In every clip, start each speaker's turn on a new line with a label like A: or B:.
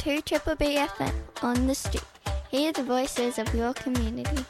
A: 2 Triple B FM on the street. Hear the voices of your community.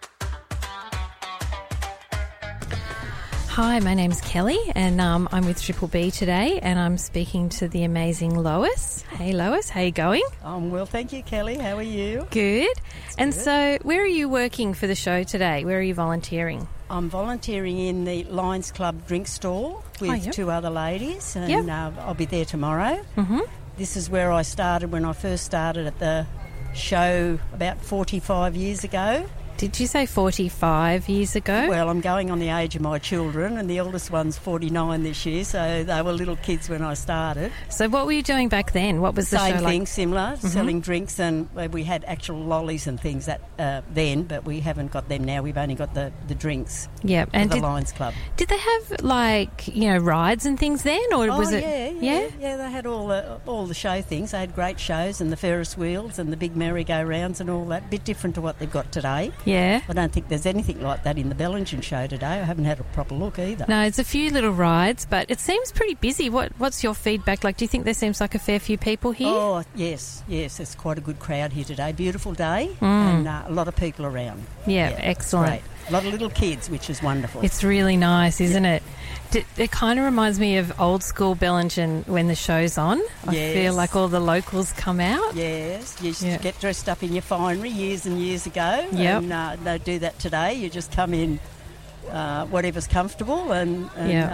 B: Hi, my name's Kelly and I'm with Triple B today and I'm speaking to the amazing Lois. Hey Lois, how you going?
C: I'm well, thank you, Kelly. How are you?
B: Good. So where are you working for the show today? Where are you volunteering?
C: I'm volunteering in the Lions Club drink stall with 2 other ladies and I'll be there tomorrow. Mm-hmm. This is where I started when I first started at the show about 45 years ago.
B: Did you say 45 years ago?
C: Well, I'm going on the age of my children, and the oldest one's 49 this year, so they were little kids when I started.
B: So what were you doing back then? What was the show like?
C: Same thing, similar, selling drinks, and we had actual lollies and things then, but we haven't got them now. We've only got the drinks
B: for the
C: Lions Club.
B: Did they have, rides and things then? Or was it?
C: Yeah, they had all the show things. They had great shows and the Ferris wheels and the big merry-go-rounds and all that. A bit different to what they've got today.
B: Yeah.
C: I don't think there's anything like that in the Bellingen show today. I haven't had a proper look either.
B: No, it's a few little rides, but it seems pretty busy. What's your feedback like? Do you think there seems like a fair few people here?
C: Oh, yes. It's quite a good crowd here today. Beautiful day and a lot of people around.
B: Yeah, excellent.
C: Great. A lot of little kids, which is wonderful.
B: It's really nice, isn't it? It kind of reminds me of old school Bellingen when the show's on. I feel like all the locals come out.
C: Yes, you used to get dressed up in your finery years and years ago.
B: Yep.
C: And don't do that today. You just come in whatever's comfortable and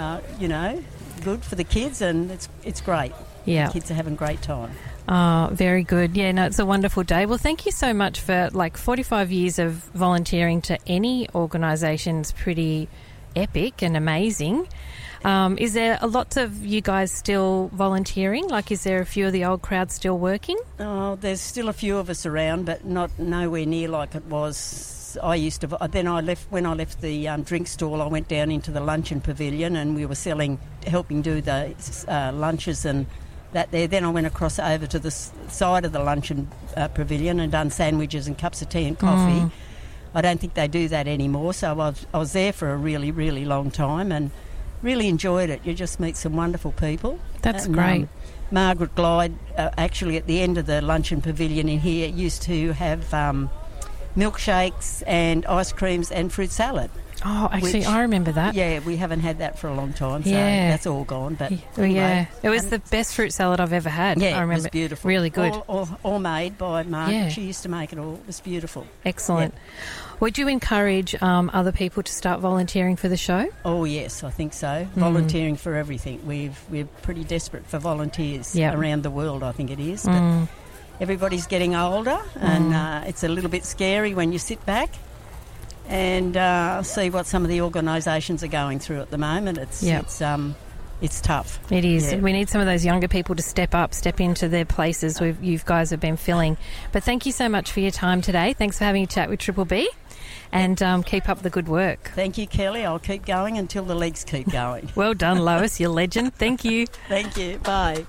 C: good for the kids, and it's great. Yeah. The kids are having a great time.
B: Oh, very good. Yeah, no, it's a wonderful day. Well, thank you so much for 45 years of volunteering to any organisation. It's pretty epic and amazing. Is there a lot of you guys still volunteering? Is there a few of the old crowd still working?
C: Oh, there's still a few of us around, but nowhere near like it was. I used to. Then when I left the drink stall, I went down into the luncheon pavilion, and we were helping do the lunches and that there. Then I went across over to the side of the luncheon pavilion and done sandwiches and cups of tea and coffee. I don't think they do that anymore, so I was there for a really, really long time and really enjoyed it. You just meet some wonderful people.
B: That's great.
C: Margaret Glyde, actually at the end of the luncheon pavilion in here, used to have milkshakes and ice creams and fruit salad.
B: Oh, actually, I remember that.
C: Yeah, we haven't had that for a long time, so that's all gone. But
B: anyway, it was the best fruit salad I've ever had.
C: Yeah,
B: I remember.
C: It was beautiful.
B: Really good.
C: All made by Margaret. Yeah. She used to make it all. It was beautiful.
B: Excellent. Yeah. Would you encourage other people to start volunteering for the show?
C: Oh, yes, I think so. Volunteering for everything. We're pretty desperate for volunteers around the world, I think it is. But everybody's getting older, and it's a little bit scary when you sit back and see what some of the organisations are going through at the moment. It's tough.
B: It is. Yeah. We need some of those younger people to step into their places you guys have been filling. But thank you so much for your time today. Thanks for having a chat with Triple B, and keep up the good work.
C: Thank you, Kelly. I'll keep going until the legs keep going.
B: Well done, Lois. You're a legend. Thank you.
C: Thank you. Bye.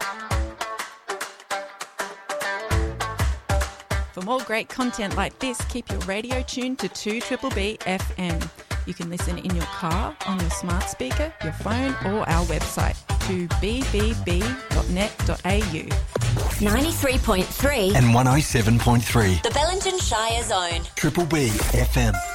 D: For more great content like this, keep your radio tuned to 2 Triple B FM. You can listen in your car, on your smart speaker, your phone, or our website, 2bbb.net.au.
E: 93.3
F: and 107.3.
E: The Bellingen Shire Zone.
F: Triple B FM.